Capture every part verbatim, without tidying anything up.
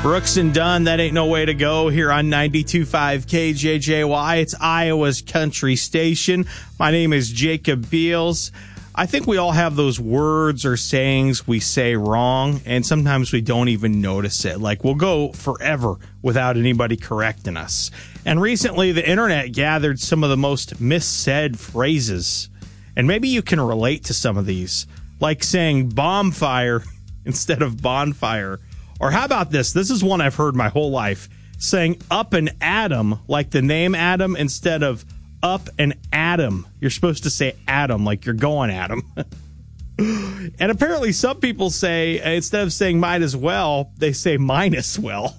Brooks and Dunn, That Ain't No Way to Go here on ninety-two point five K J J Y. It's Iowa's country station. My name is Jacob Beals. I think we all have those words or sayings we say wrong, and sometimes we don't even notice it. Like, we'll go forever without anybody correcting us. And recently, the internet gathered some of the most missaid phrases. And maybe you can relate to some of these, like saying bonfire instead of bonfire. Or how about this? This is one I've heard my whole life. Saying up and Adam, like the name Adam, instead of up and Adam. You're supposed to say Adam, like you're going at him. And apparently some people say, instead of saying might as well, they say might as well.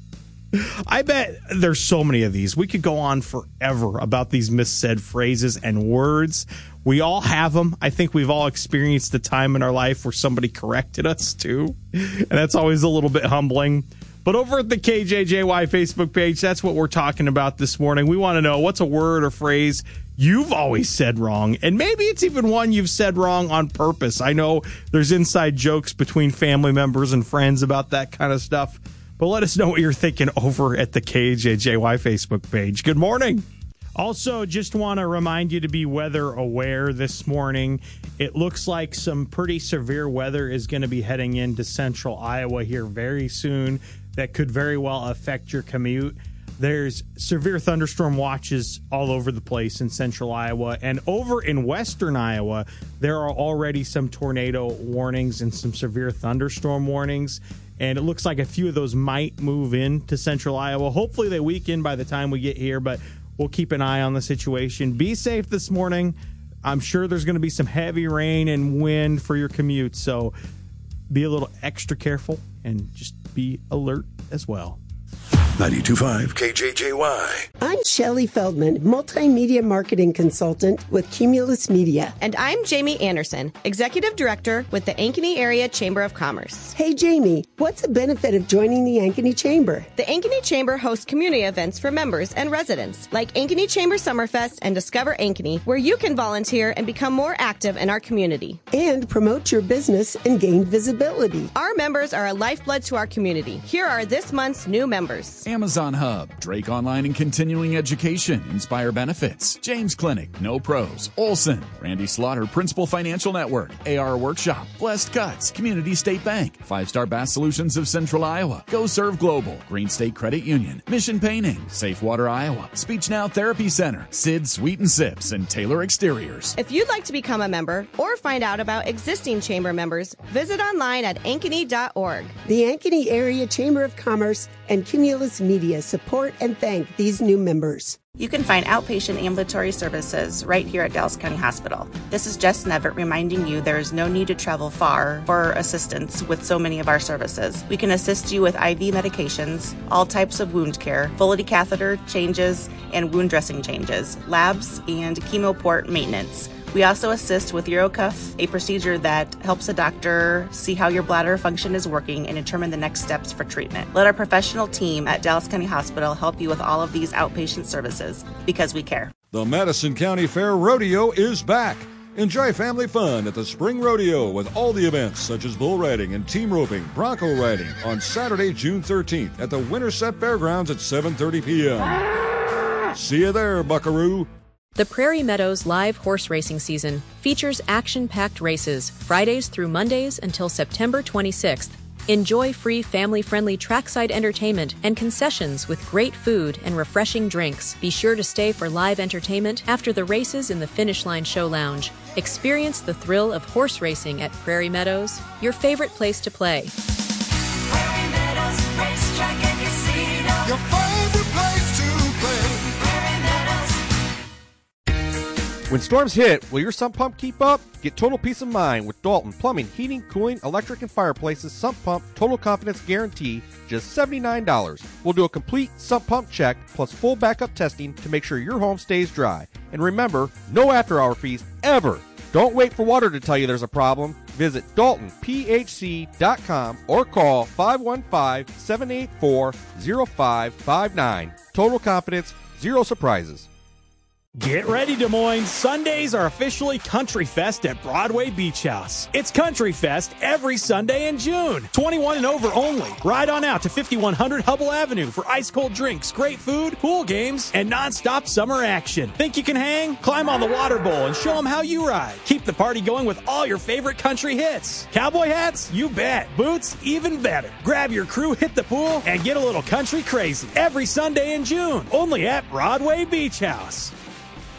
I bet there's so many of these. We could go on forever about these missaid phrases and words. We all have them. I think we've all experienced the time in our life where somebody corrected us too. And that's always a little bit humbling. But over at the K J J Y Facebook page, that's what we're talking about this morning. We want to know what's a word or phrase you've always said wrong. And maybe it's even one you've said wrong on purpose. I know there's inside jokes between family members and friends about that kind of stuff. But let us know what you're thinking over at the K J J Y Facebook page. Good morning. Also, just want to remind you to be weather aware this morning. It looks like some pretty severe weather is going to be heading into central Iowa here very soon. That could very well affect your commute. There's severe thunderstorm watches all over the place in central Iowa. And over in western Iowa, there are already some tornado warnings and some severe thunderstorm warnings. And it looks like a few of those might move into central Iowa. Hopefully they weaken by the time we get here, but we'll keep an eye on the situation. Be safe this morning. I'm sure there's going to be some heavy rain and wind for your commute, so be a little extra careful and just be alert as well. ninety-two point five K J J Y. I'm Shelley Feldman, multimedia marketing consultant with Cumulus Media. And I'm Jamie Anderson, executive director with the Ankeny Area Chamber of Commerce. Hey, Jamie, what's the benefit of joining the Ankeny Chamber? The Ankeny Chamber hosts community events for members and residents, like Ankeny Chamber Summerfest and Discover Ankeny, where you can volunteer and become more active in our community. And promote your business and gain visibility. Our members are a lifeblood to our community. Here are this month's new members. Amazon Hub, Drake Online and Continuing Education, Inspire Benefits, James Clinic, No Pros, Olson, Randy Slaughter, Principal Financial Network, A R Workshop, Blessed Cuts, Community State Bank, Five Star Bass Solutions of Central Iowa, Go Serve Global, Green State Credit Union, Mission Painting, Safe Water Iowa, Speech Now Therapy Center, Sid Sweet and Sips, and Taylor Exteriors. If you'd like to become a member or find out about existing chamber members, visit online at ankeny dot org. The Ankeny Area Chamber of Commerce and Cumulus Media support and thank these new members. You can find outpatient ambulatory services right here at Dallas County Hospital. This is Jess Nevitt reminding you there is no need to travel far for assistance with so many of our services. We can assist you with I V medications, all types of wound care, Foley catheter changes, and wound dressing changes, labs, and chemoport maintenance. We also assist with UroCuff, a procedure that helps a doctor see how your bladder function is working and determine the next steps for treatment. Let our professional team at Dallas County Hospital help you with all of these outpatient services, because we care. The Madison County Fair Rodeo is back. Enjoy family fun at the Spring Rodeo with all the events such as bull riding and team roping, bronco riding on Saturday, June thirteenth at the Winterset Fairgrounds at seven thirty p.m. See you there, buckaroo. The Prairie Meadows Live Horse Racing Season features action-packed races Fridays through Mondays until September twenty-sixth. Enjoy free family-friendly trackside entertainment and concessions with great food and refreshing drinks. Be sure to stay for live entertainment after the races in the Finish Line Show Lounge. Experience the thrill of horse racing at Prairie Meadows, your favorite place to play. Prairie Meadows Racetrack and Casino. Your favorite place to play. When storms hit, will your sump pump keep up? Get total peace of mind with Dalton Plumbing, Heating, Cooling, Electric, and Fireplaces Sump Pump Total Confidence Guarantee, just seventy-nine dollars. We'll do a complete sump pump check plus full backup testing to make sure your home stays dry. And remember, no after-hour fees ever. Don't wait for water to tell you there's a problem. Visit Dalton P H C dot com or call five one five, seven eight four, zero five five nine. Total confidence, zero surprises. Get ready, Des Moines. Sundays are officially Country Fest at Broadway Beach House. It's Country Fest every Sunday in June. twenty-one and over only. Ride on out to fifty-one hundred Hubble Avenue for ice-cold drinks, great food, pool games, and non-stop summer action. Think you can hang? Climb on the water bowl and show them how you ride. Keep the party going with all your favorite country hits. Cowboy hats? You bet. Boots? Even better. Grab your crew, hit the pool, and get a little country crazy. Every Sunday in June. Only at Broadway Beach House.